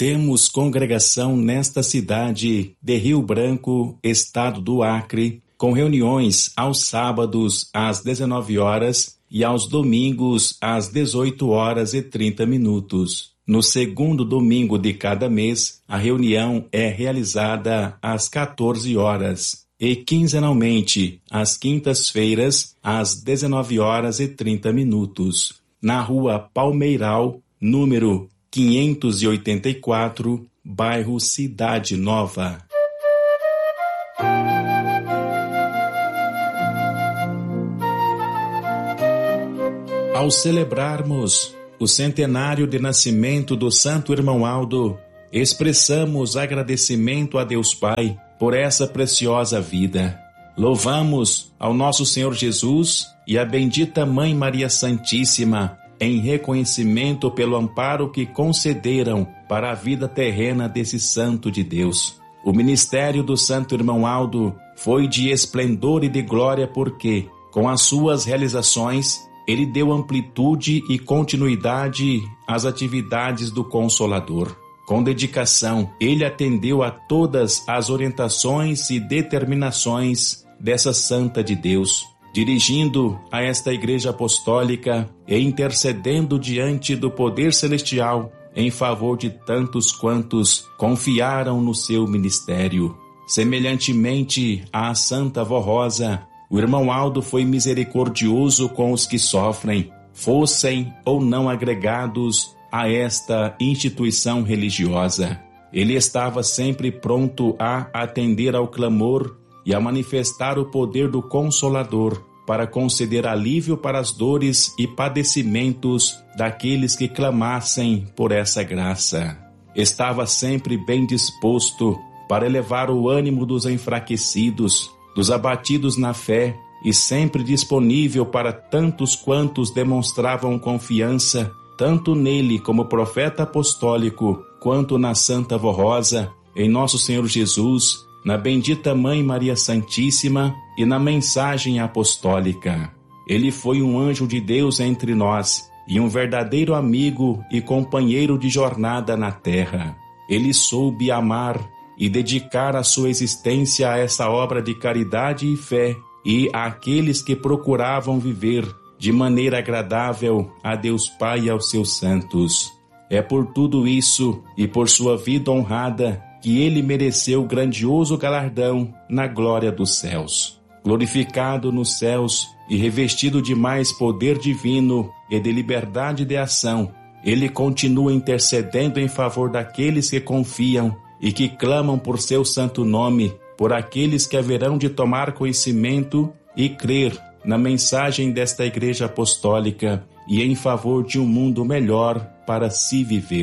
Temos congregação nesta cidade de Rio Branco, estado do Acre, com reuniões aos sábados às 19 horas e aos domingos às 18 horas e 30 minutos. No segundo domingo de cada mês, a reunião é realizada às 14 horas e quinzenalmente às quintas-feiras às 19 horas e 30 minutos, na Rua Palmeiral, número 584, bairro Cidade Nova. Ao celebrarmos o centenário de nascimento do Santo Irmão Aldo, expressamos agradecimento a Deus Pai por essa preciosa vida. Louvamos ao nosso Senhor Jesus e a bendita Mãe Maria Santíssima em reconhecimento pelo amparo que concederam para a vida terrena desse santo de Deus. O ministério do Santo Irmão Aldo foi de esplendor e de glória porque, com as suas realizações, ele deu amplitude e continuidade às atividades do Consolador. Com dedicação, ele atendeu a todas as orientações e determinações dessa Santa de Deus, dirigindo a esta Igreja Apostólica e intercedendo diante do poder celestial em favor de tantos quantos confiaram no seu ministério. Semelhantemente à Santa Vó Rosa, o irmão Aldo foi misericordioso com os que sofrem, fossem ou não agregados a esta instituição religiosa. Ele estava sempre pronto a atender ao clamor e a manifestar o poder do Consolador para conceder alívio para as dores e padecimentos daqueles que clamassem por essa graça. Estava sempre bem disposto para elevar o ânimo dos enfraquecidos, dos abatidos na fé, e sempre disponível para tantos quantos demonstravam confiança, tanto nele como profeta apostólico, quanto na Santa Vó Rosa, em nosso Senhor Jesus, na bendita Mãe Maria Santíssima e na mensagem apostólica. Ele foi um anjo de Deus entre nós e um verdadeiro amigo e companheiro de jornada na terra. Ele soube amar e dedicar a sua existência a essa obra de caridade e fé e àqueles que procuravam viver de maneira agradável a Deus Pai e aos seus santos. É por tudo isso e por sua vida honrada que ele mereceu grandioso galardão na glória dos céus. Glorificado nos céus e revestido de mais poder divino e de liberdade de ação, ele continua intercedendo em favor daqueles que confiam e que clamam por seu santo nome, por aqueles que haverão de tomar conhecimento e crer na mensagem desta Igreja Apostólica e em favor de um mundo melhor para se viver.